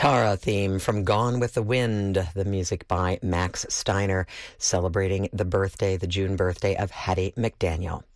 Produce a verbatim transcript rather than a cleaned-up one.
Tara theme from Gone with the Wind, the music by Max Steiner, celebrating the birthday, the June birthday of Hattie McDaniel.